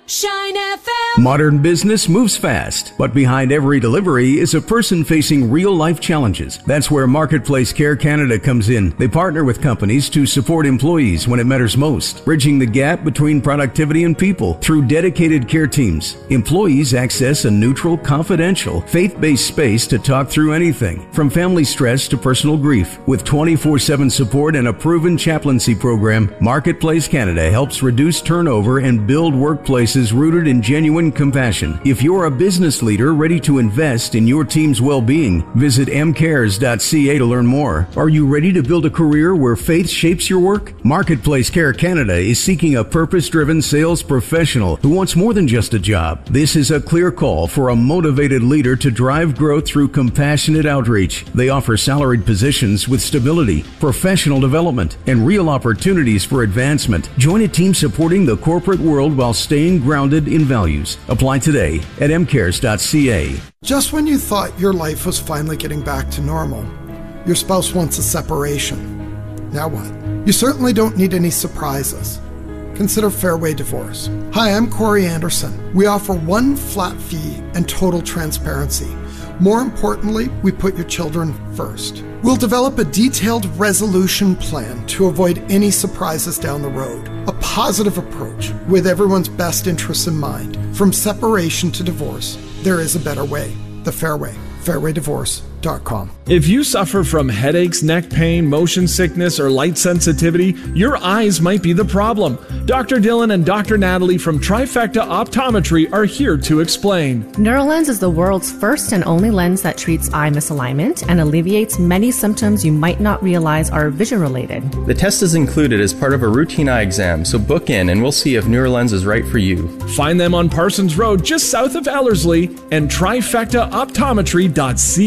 Shine FM. Modern business moves fast, but behind every delivery is a person facing real-life challenges. That's where Marketplace Care Canada comes in. They partner with companies to support employees when it matters most, bridging the gap between productivity and people through dedicated care teams. Employees access a neutral, confidential, faith-based space to talk through anything, from family stress to personal grief. With 24/7 support and a proven chaplaincy program, Marketplace Canada helps reduce turnover and build workplaces rooted in genuine compassion. If you're a business leader ready to invest in your team's well-being, visit mcares.ca to learn more. Are you ready to build a career where faith shapes your work? Marketplace Care Canada is seeking a purpose-driven sales professional who wants more than just a job. This is a clear call for a motivated leader to drive growth through compassionate outreach. They offer salaried positions with stability, professional development, and real opportunities for advancement. Join a team supporting the corporate world while staying grounded in values. Apply today at mcares.ca. Just when you thought your life was finally getting back to normal, your spouse wants a separation. Now what? You certainly don't need any surprises. Consider Fairway Divorce. Hi, I'm Corey Anderson. We offer one flat fee and total transparency. More importantly, we put your children first. We'll develop a detailed resolution plan to avoid any surprises down the road. A positive approach with everyone's best interests in mind. From separation to divorce, there is a better way. The Fairway. FairwayDivorce.com. If you suffer from headaches, neck pain, motion sickness, or light sensitivity, your eyes might be the problem. Dr. Dylan and Dr. Natalie from Trifecta Optometry are here to explain. Neurolens is the world's first and only lens that treats eye misalignment and alleviates many symptoms you might not realize are vision-related. The test is included as part of a routine eye exam, so book in and we'll see if Neurolens is right for you. Find them on Parsons Road, just south of Ellerslie, and trifectaoptometry.ca.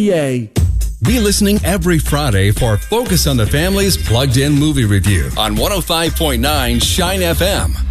Be listening every Friday for Focus on the Family's Plugged In Movie Review on 105.9 Shine FM.